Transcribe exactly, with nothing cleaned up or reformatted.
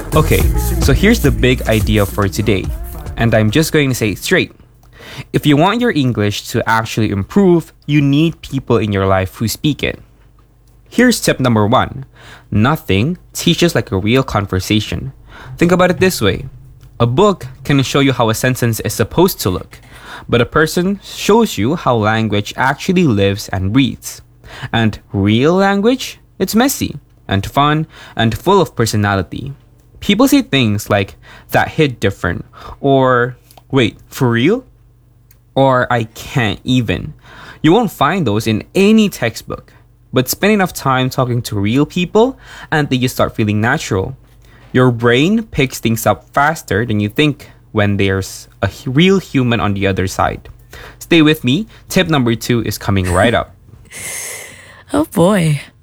Okay, so here's the big idea for today, and I'm just going to say it straight. If you want your English to actually improve, you need people in your life who speak it. Here's tip number one. Nothing teaches like a real conversation. Think about it this way. A book can show you how a sentence is supposed to look, but a person shows you how language actually lives and breathes. And real language, it's messy and fun and full of personality. People say things like, that hit different, or wait, for real? Or I can't even. You won't find those in any textbook. But spend enough time talking to real people and then you start feeling natural. Your brain picks things up faster than you think when there's a h- real human on the other side. Stay with me. Tip number two is coming right up. Oh boy.